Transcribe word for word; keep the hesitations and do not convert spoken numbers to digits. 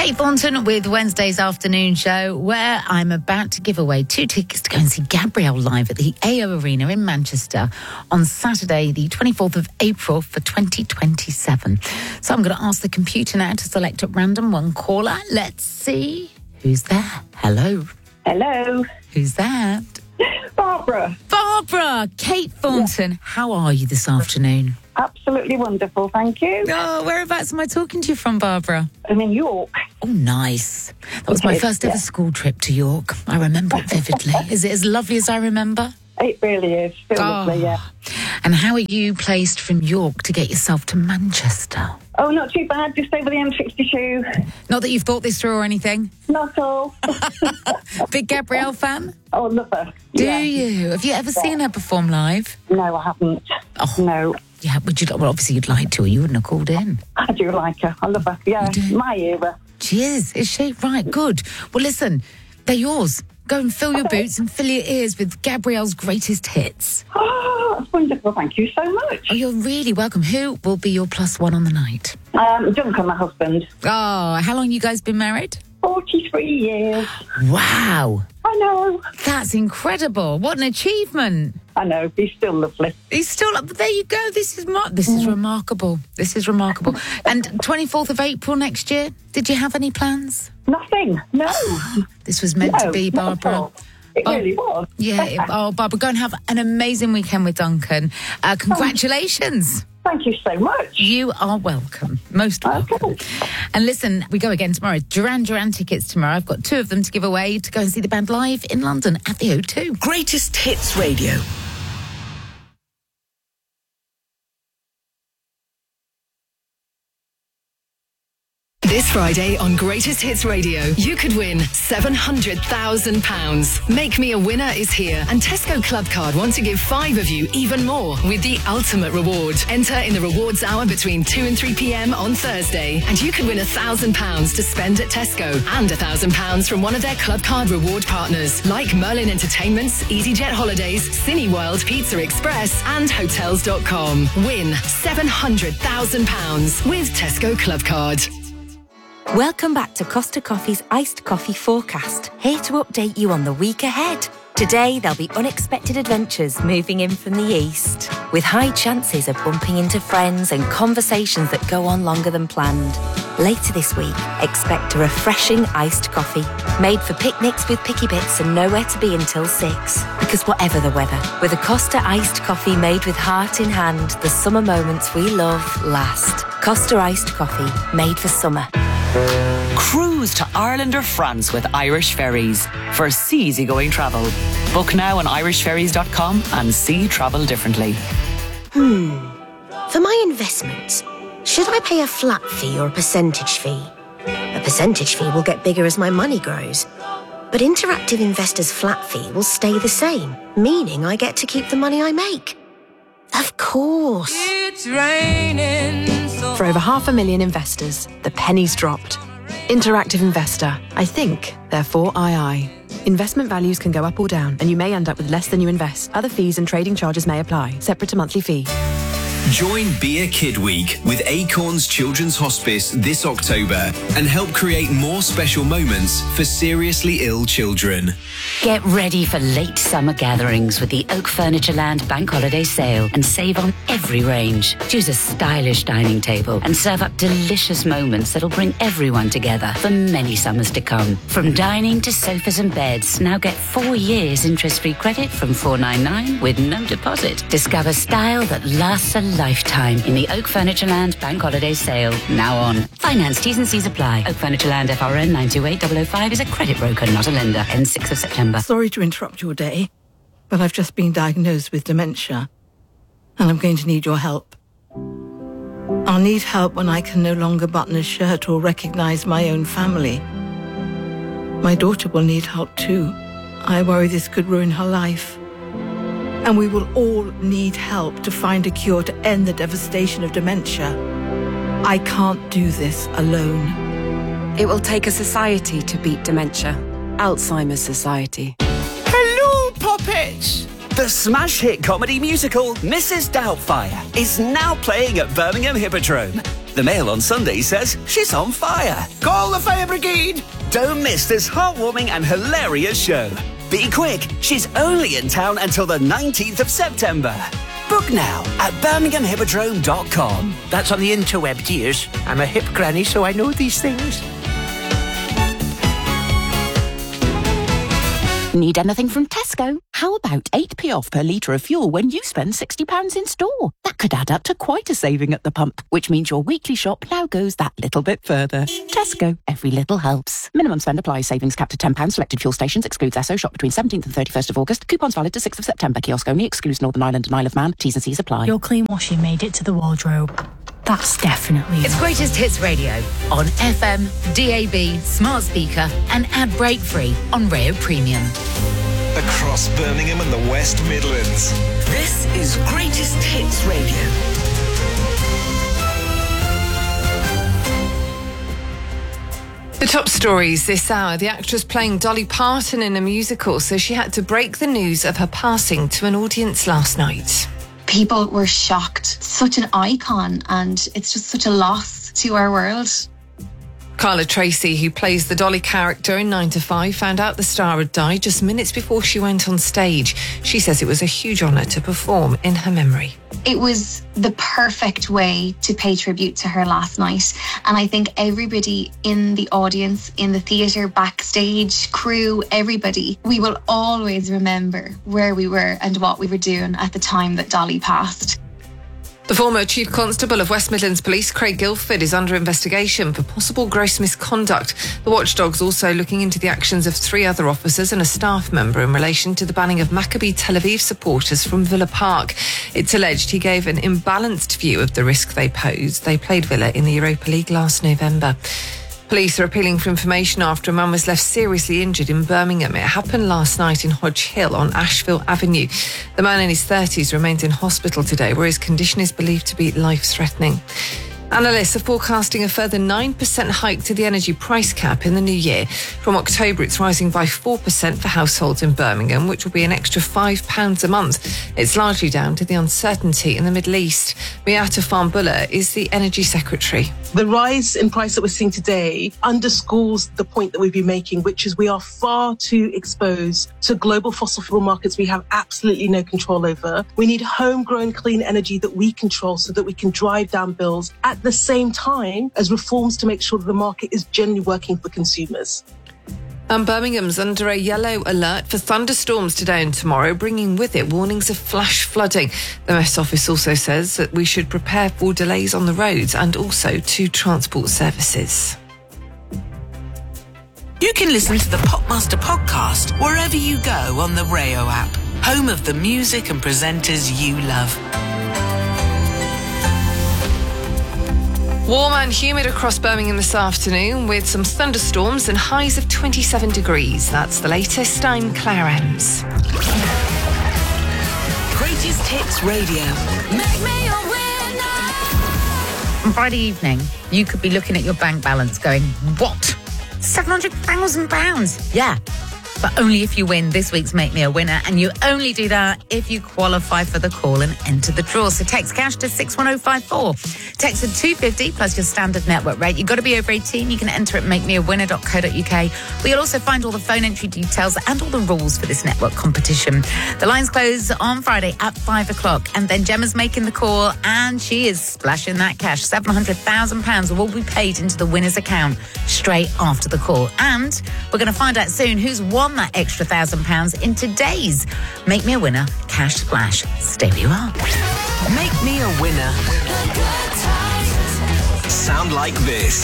Kate Thornton with Wednesday's afternoon show, where I'm about to give away two tickets to go and see Gabrielle live at the A O Arena in Manchester on Saturday, the twenty-fourth of April for twenty twenty-seven. So I'm going to ask the computer now to select at random one caller. Let's see who's there. Hello. Hello. Who's that? Barbara. Barbara. Kate Thornton. Yeah. How are you this afternoon? Absolutely wonderful, thank you. Oh, whereabouts am I talking to you from, Barbara? I'm in York. Oh, nice. That was my first ever yeah. school trip to York. I remember it vividly. Is it as lovely as I remember? It really is. Still oh. lovely, yeah. And how are you placed from York to get yourself to Manchester? Oh, not too bad. Just over the M sixty-two. Not that you've thought this through or anything? Not all. Big Gabrielle fan? Oh, love her. Do yeah. you? Have you ever yeah. seen her perform live? No, I haven't. Oh. No. Yeah, would you? Well, obviously you'd like to, or you wouldn't have called in. I do like her. I love her. Yeah, my era. She is. Is she? Right, good. Well, listen, they're yours. Go and fill your boots and fill your ears with Gabrielle's greatest hits. Oh, that's wonderful. Thank you so much. Oh, you're really welcome. Who will be your plus one on the night? Um, Duncan, my husband. Oh, how long you guys been married? forty-three years. Wow. I know. That's incredible. What an achievement. I know. He's still lovely. He's still up. There you go. This is mar- this is mm. remarkable. This is remarkable. And twenty-fourth of April next year, did you have any plans? Nothing. No. This was meant no, to be, Barbara. It oh, really was. Yeah. It, oh, Barbara, go and have an amazing weekend with Duncan. Uh, congratulations. Oh. Thank you so much. You are welcome. Most welcome. Okay. And listen, we go again tomorrow. Duran Duran tickets tomorrow. I've got two of them to give away to go and see the band live in London at the O two. Greatest Hits Radio. This Friday on Greatest Hits Radio, you could win seven hundred thousand pounds. Make Me a Winner is here, and Tesco Club Card want to give five of you even more with the ultimate reward. Enter in the rewards hour between two and three p.m. on Thursday, and you could win one thousand pounds to spend at Tesco and one thousand pounds from one of their Club Card reward partners like Merlin Entertainments, EasyJet Holidays, Cineworld, Pizza Express and Hotels dot com. Win seven hundred thousand pounds with Tesco Club Card. Welcome back to Costa Coffee's Iced Coffee Forecast, here to update you on the week ahead. Today, there'll be unexpected adventures moving in from the east, with high chances of bumping into friends and conversations that go on longer than planned. Later this week, expect a refreshing iced coffee, made for picnics with picky bits and nowhere to be until six. Because whatever the weather, with a Costa iced coffee made with heart in hand, the summer moments we love last. Costa iced coffee, made for summer. Cruise to Ireland or France with Irish Ferries for easygoing travel. Book now on irish ferries dot com and see travel differently. Hmm. For my investments, should I pay a flat fee or a percentage fee? A percentage fee will get bigger as my money grows. But Interactive Investor's flat fee will stay the same, meaning I get to keep the money I make. Of course. It's raining. For over half a million investors, the penny's dropped. Interactive Investor. I think, therefore I I. Investment values can go up or down, and you may end up with less than you invest. Other fees and trading charges may apply, separate to monthly fee. Join Be a Kid Week with Acorns Children's Hospice this October and help create more special moments for seriously ill children. Get ready for late summer gatherings with the Oak Furniture Land Bank Holiday Sale and save on every range. Choose a stylish dining table and serve up delicious moments that'll bring everyone together for many summers to come. From dining to sofas and beds, now get four years interest-free credit from four ninety-nine with no deposit. Discover style that lasts a lifetime in the Oak Furniture Land Bank Holiday Sale, now on. Finance T's and C's apply. Oak Furniture Land F R N nine two eight zero zero five is a credit broker, not a lender. Ends sixth of September. Sorry to interrupt your day, but I've just been diagnosed with dementia, and I'm going to need your help. I'll need help when I can no longer button a shirt or recognise my own family. My daughter will need help too. I worry this could ruin her life. And we will all need help to find a cure to end the devastation of dementia. I can't do this alone. It will take a society to beat dementia. Alzheimer's Society. Hello, puppets! The smash hit comedy musical Missus Doubtfire is now playing at Birmingham Hippodrome. The Mail on Sunday says she's on fire. Call the fire brigade. Don't miss this heartwarming and hilarious show. Be quick, she's only in town until the nineteenth of September. Book now at birmingham hippodrome dot com. That's on the interweb, dears. I'm a hip granny, so I know these things. Need anything from Tesco? How about eight p off per litre of fuel when you spend sixty pounds in store? That could add up to quite a saving at the pump, which means your weekly shop now goes that little bit further. Tesco, every little helps. Minimum spend applies. Savings capped at ten pounds. Selected fuel stations. Excludes Esso. Shop between seventeenth and thirty-first of August. Coupons valid to sixth of September. Kiosk only. Excludes Northern Ireland and Isle of Man. T's and C's apply. Your clean washing made it to the wardrobe. That's definitely... It's Greatest Hits Radio on F M, D A B, smart speaker and ad break free on Rayo Premium. Across Birmingham and the West Midlands. This is Greatest Hits Radio. The top stories this hour. The actress playing Dolly Parton in a musical says she had to break the news of her passing to an audience last night. People were shocked. Such an icon, and it's just such a loss to our world. Carla Tracy, who plays the Dolly character in nine to five, found out the star had died just minutes before she went on stage. She says it was a huge honour to perform in her memory. It was the perfect way to pay tribute to her last night. And I think everybody in the audience, in the theatre, backstage, crew, everybody, we will always remember where we were and what we were doing at the time that Dolly passed. The former Chief Constable of West Midlands Police, Craig Guilford, is under investigation for possible gross misconduct. The watchdog's also looking into the actions of three other officers and a staff member in relation to the banning of Maccabi Tel Aviv supporters from Villa Park. It's alleged he gave an imbalanced view of the risk they posed. They played Villa in the Europa League last November. Police are appealing for information after a man was left seriously injured in Birmingham. It happened last night in Hodge Hill on Asheville Avenue. The man in his thirties remains in hospital today, where his condition is believed to be life-threatening. Analysts are forecasting a further nine percent hike to the energy price cap in the new year. From October, it's rising by four percent for households in Birmingham, which will be an extra five pounds a month. It's largely down to the uncertainty in the Middle East. Miata Farnbuller is the Energy Secretary. The rise in price that we're seeing today underscores the point that we've been making, which is we are far too exposed to global fossil fuel markets we have absolutely no control over. We need homegrown clean energy that we control so that we can drive down bills at the same time as reforms to make sure that the market is generally working for consumers. And Birmingham's under a yellow alert for thunderstorms today and tomorrow, bringing with it warnings of flash flooding. The Met Office also says that we should prepare for delays on the roads and also to transport services. You can listen to the Popmaster podcast wherever you go on the Rayo app, home of the music and presenters you love. Warm and humid across Birmingham this afternoon with some thunderstorms and highs of twenty-seven degrees. That's the latest. I'm Claire Ems. Greatest Hits Radio. Make me a winner. On Friday evening, you could be looking at your bank balance going, what? seven hundred thousand pounds? Yeah. But only if you win this week's Make Me a Winner, and you only do that if you qualify for the call and enter the draw. So text cash to six one oh five four. Text at two fifty plus your standard network rate. You've got to be over eighteen. You can enter at make me a winner dot co dot uk. But you'll also find all the phone entry details and all the rules for this network competition. The lines close on Friday at five o'clock. And then Gemma's making the call, and she is splashing that cash. seven hundred thousand pounds will be paid into the winner's account straight after the call. And we're going to find out soon who's won that extra thousand pounds in today's Make Me a Winner Cash Splash. Stay where you are. Make me a winner. Sound like this.